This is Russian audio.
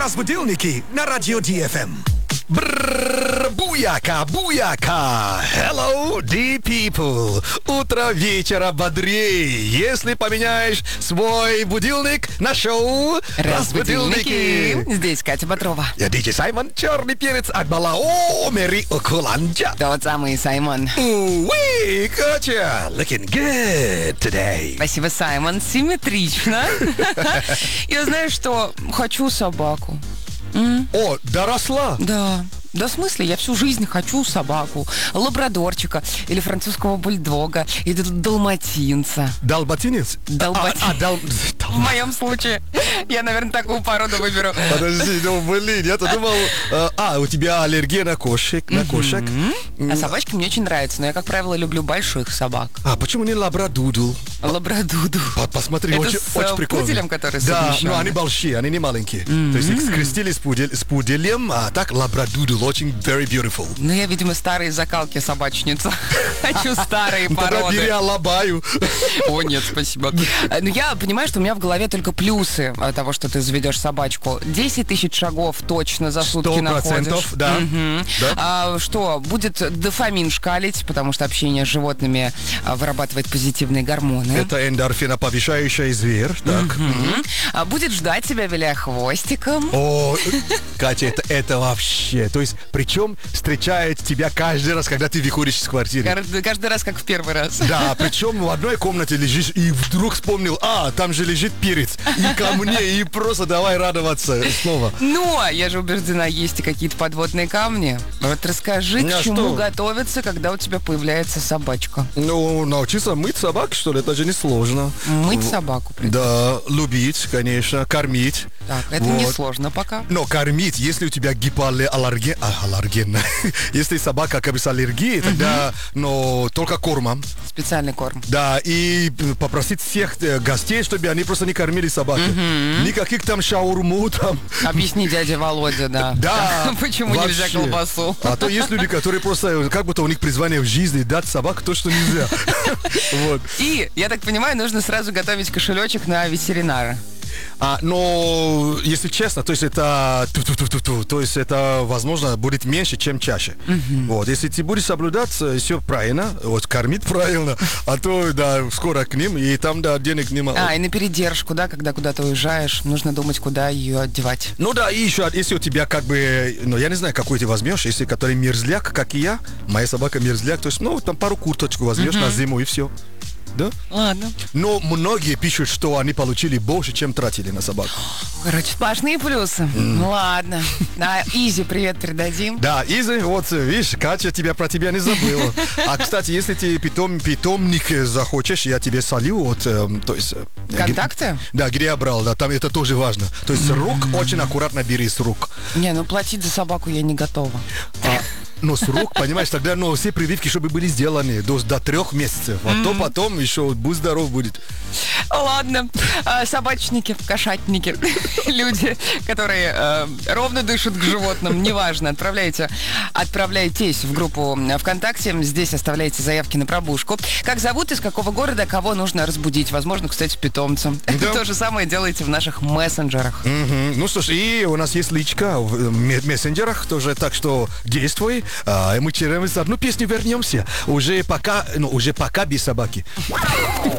Разбудилники на радио DFM. Буяка, буяка. Hello, D-people. Утро вечера бодрее, если поменяешь свой будильник на шоу Разбудилники. Здесь Катя Бодрова. Я диджей Саймон, черный перец, Акбала, Мэри Окуланджа. Тот самый Саймон. Уи, Катя, looking good today. Спасибо, Саймон. Симметрично. Я знаю, что хочу собаку. О, доросла. Да. Да, в смысле, я всю жизнь хочу собаку, лабрадорчика, или французского бульдога, или далматинца. Далматинец? В моем случае, я, наверное, такую породу выберу. Подожди, ну, блин, я-то думал... у тебя аллергия на кошек, А собачки мне очень нравятся, но я, как правило, люблю больших собак. А почему не лабрадудл? Лабрадуду. Посмотри, Это очень прикольно. пуделем, который Да, совмещен? но они большие, они не маленькие. То есть их скрестили с пуделем, а так лабрадудл очень very beautiful. Ну, я, видимо, старые закалки собачница. Хочу старые Тогда бери породы. алабаю. О, нет, спасибо. Ну, я понимаю, что у меня в голове только плюсы от того, что ты заведешь собачку. 10 тысяч шагов точно за сутки находишь. 100%, да. Да. Что, будет дофамин шкалить, потому что общение с животными вырабатывает позитивные гормоны. Это эндорфиноповышающий зверь. Так. Будет ждать тебя, виляя хвостиком. О, Катя, это вообще. То есть, причем встречает тебя каждый раз, когда ты выходишь из квартиры. Каждый раз, как в первый раз. Да, причем в одной комнате лежишь и вдруг вспомнил, там же лежит перец. И ко мне, и просто давай радоваться снова. Но я же убеждена, есть и какие-то подводные камни. Вот расскажи, к чему готовиться, когда у тебя появляется собачка. Ну, научиться мыть собак, что ли, это же несложно. Мыть собаку? Да, любить, конечно, кормить. Так, это несложно пока. Но кормить, если у тебя аллерген. Если собака как бы с аллергией, тогда, только кормом. Специальный корм. Да, и попросить всех гостей, чтобы они просто не кормили собаку. Никаких там шаурму там. Объясни дяде Володе, да. Да. Почему нельзя колбасу? А то есть люди, которые просто, как будто у них призвание в жизни дать собаку то, что нельзя. Вот. И, я так понимаю, нужно сразу готовить кошелечек на ветеринара. Но, если честно, то есть это то есть это, возможно, будет меньше, чем чаще. Вот, если ты будешь соблюдать все правильно, вот, кормить правильно, а то, да, скоро к ним, и там, да, денег немало. И на передержку, да, когда куда-то уезжаешь, нужно думать, куда ее одевать. Ну да, и еще, если у тебя как бы, я не знаю, какой ты возьмешь, если который мерзляк, как и я, моя собака мерзляк, то есть, там пару курточку возьмешь на зиму и все. Да? Ладно. Но многие пишут, что они получили больше, чем тратили на собаку. Короче, сплошные плюсы. Ладно. Изи привет передадим. Да, Изи, вот, видишь, Катя про тебя не забыла. А, кстати, если ты питомник захочешь, я тебе солю, вот, то есть... Контакты? Да, где я брал, да, там это тоже важно. То есть с рук очень аккуратно бери с рук. Не, платить за собаку я не готова. Но с рук, понимаешь, тогда все прививки, чтобы были сделаны до 3 месяцев. А то потом еще будь здоров будет. Ладно. Собачники, кошатники, люди, которые ровно дышат к животным, неважно, отправляйтесь в группу ВКонтакте, здесь оставляйте заявки на пробужку. Как зовут, из какого города, кого нужно разбудить, возможно, кстати, питомцем. Да. То же самое делайте в наших мессенджерах. Ну что ж, и у нас есть личка в мессенджерах тоже, так что действуй. Мы через одну песню вернемся. Уже пока без собаки.